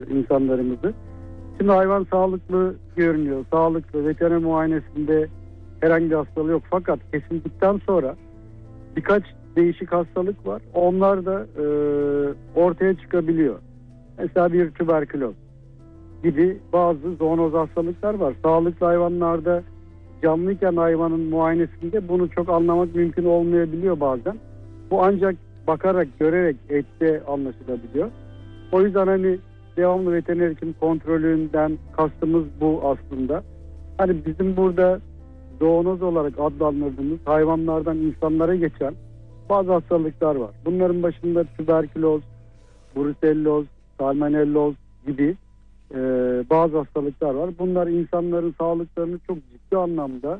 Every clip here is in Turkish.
insanlarımızı. Şimdi hayvan sağlıklı görünüyor. Sağlıklı, veteriner muayenesinde herhangi bir hastalığı yok. Fakat kesildikten sonra birkaç değişik hastalık var. Onlar da ortaya çıkabiliyor. Mesela bir tüberküloz gibi bazı zoonoz hastalıklar var. Sağlıklı hayvanlarda canlıyken hayvanın muayenesinde bunu çok anlamak mümkün olmayabiliyor bazen. Bu ancak bakarak, görerek ette anlaşılabiliyor. O yüzden hani devamlı veteriner hekim kontrolünden kastımız bu aslında. Hani bizim burada zoonoz olarak adlandırdığımız hayvanlardan insanlara geçen bazı hastalıklar var. Bunların başında tüberküloz, bruselloz, salmonelloz gibi bazı hastalıklar var. Bunlar insanların sağlıklarını çok ciddi anlamda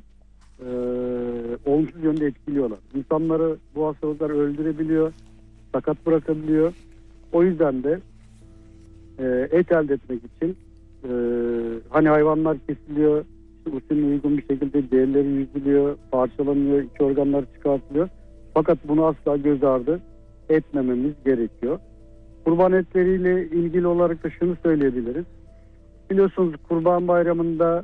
olumsuz yönde etkiliyorlar. İnsanları bu hastalıklar öldürebiliyor, sakat bırakabiliyor. O yüzden de et elde etmek için hani hayvanlar kesiliyor, usulüne uygun bir şekilde derileri yüzülüyor, parçalanıyor, iç organlar çıkartılıyor. Fakat bunu asla göz ardı etmememiz gerekiyor. Kurban etleriyle ilgili olarak da şunu söyleyebiliriz. Biliyorsunuz Kurban Bayramı'nda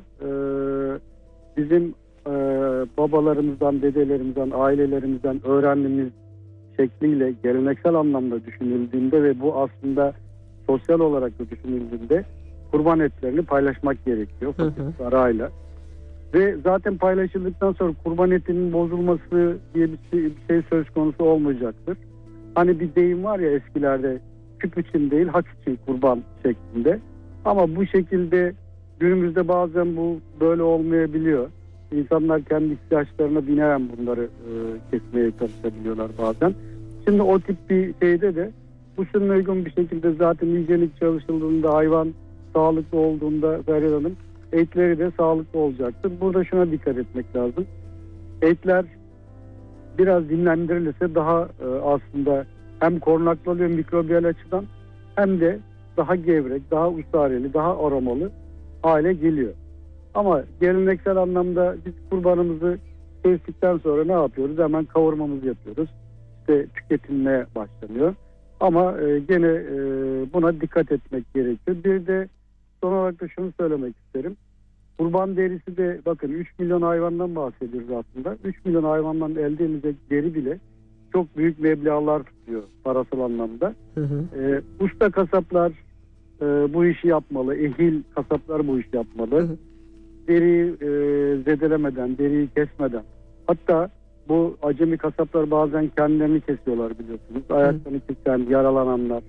bizim babalarımızdan, dedelerimizden, ailelerimizden öğrendiğimiz şekliyle geleneksel anlamda düşünüldüğünde ve bu aslında sosyal olarak da düşünüldüğünde kurban etlerini paylaşmak gerekiyor fakir arayla. Ve zaten paylaşıldıktan sonra kurban etinin bozulması diye bir şey söz konusu olmayacaktır. Hani bir deyim var ya eskilerde, küp için değil hak için kurban şeklinde. Ama bu şekilde günümüzde bazen bu böyle olmayabiliyor. İnsanlar kendi ihtiyaçlarına binaen bunları kesmeye çalışabiliyorlar bazen. Şimdi o tip bir şeyde de usulüne uygun bir şekilde zaten hijyenik çalışıldığında, hayvan sağlıklı olduğunda Feryal Hanım, etleri de sağlıklı olacaktır. Burada şuna dikkat etmek lazım. Etler biraz dinlendirilirse daha aslında hem korunaklı oluyor mikrobiyal açıdan hem de daha gevrek, daha usareli, daha aromalı hale geliyor. Ama geleneksel anlamda biz kurbanımızı kestikten sonra ne yapıyoruz? Hemen kavurmamızı yapıyoruz. İşte tüketilmeye başlanıyor. Ama gene buna dikkat etmek gerekiyor. Bir de son olarak da şunu söylemek isterim. Kurban derisi de bakın 3 milyon hayvandan bahsediyoruz aslında. 3 milyon hayvandan elde edilecek deri bile çok büyük meblağlar tutuyor parasal anlamda. Usta kasaplar bu işi yapmalı. Ehil kasaplar bu işi yapmalı. Deriyi zedelemeden, deriyi kesmeden. Hatta bu acemi kasaplar bazen kendilerini kesiyorlar biliyorsunuz. Ayaklarını kesen, yaralananlar,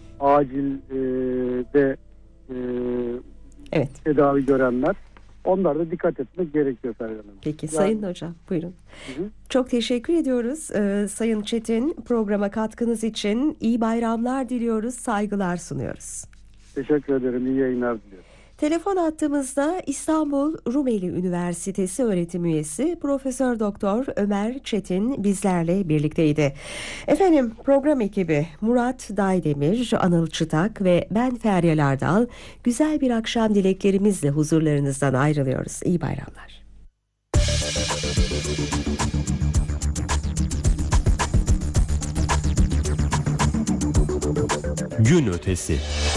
acilde tedavi görenler. Onlar da dikkat etmek gerekiyor Feryal Hanım. Peki Sayın Hocam buyurun. Çok teşekkür ediyoruz Sayın Çetin, programa katkınız için. İyi bayramlar diliyoruz, saygılar sunuyoruz. Teşekkür ederim, iyi yayınlar diliyorum. Telefon hattımızda İstanbul Rumeli Üniversitesi öğretim üyesi Profesör Doktor Ömer Çetin bizlerle birlikteydi. Efendim program ekibi Murat Daydemir, Anıl Çıtak ve ben Feryal Ardal güzel bir akşam dileklerimizle huzurlarınızdan ayrılıyoruz. İyi bayramlar. Gün ötesi.